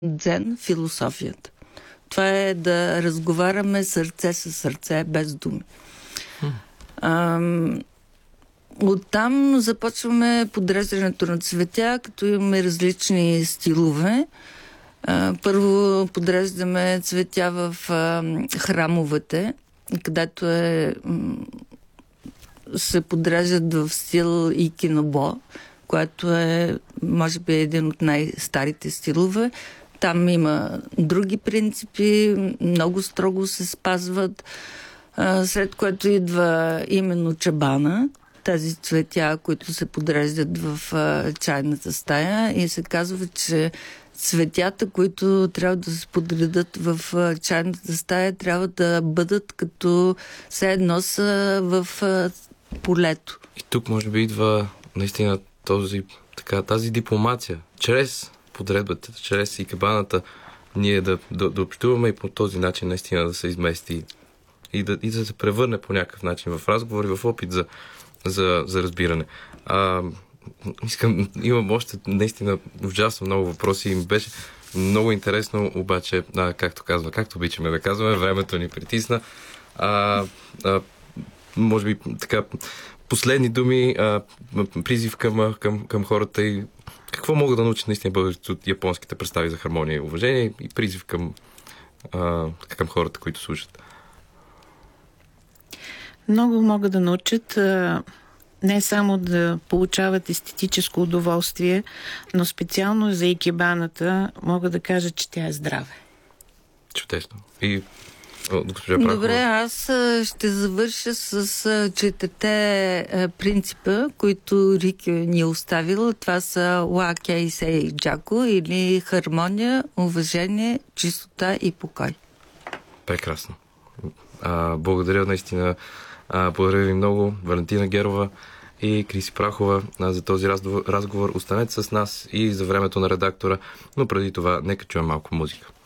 дзен философията. Това е да разговаряме сърце с сърце, без думи. Оттам започваме подреждането на цветя, като имаме различни стилове. Първо подреждаме цветя в храмовете, където се подреждат в стил икинобо, което е, може би, един от най-старите стилове. Там има други принципи, много строго се спазват, след което идва именно чабана, тези цветя, които се подреждат в чайната стая, и се казва, че цветята, които трябва да се подредат в чайната стая, трябва да бъдат като все едно са в полето. И тук може би идва наистина тази дипломация. Чрез подредбата, чрез икебаната, ние да общуваме и по този начин наистина да се измести и да се превърне по някакъв начин в разговор и в опит за разбиране. Имам още наистина ужасно много въпроси и ми беше много интересно, обаче, както обичаме да казваме, времето ни притисна. Може би така, последни думи, призив към хората и какво могат да научат наистина българите от японските представи за хармония и уважение, и призив към хората, които слушат. Много могат да научат не само да получават естетическо удоволствие, но специално за икебаната мога да кажа, че тя е здраве. Чудесно. И госпожа Прахова. Добре, аз ще завърша с четирите принципа, които Рики ни е оставил. Това са Ла Кей Сей Джако, или хармония, уважение, чистота и покой. Прекрасно. Благодаря наистина. Благодаря ви много, Валентина Герова и Криси Прахова, за този разговор. Останете с нас и за времето на редактора, но преди това нека чуем малко музика.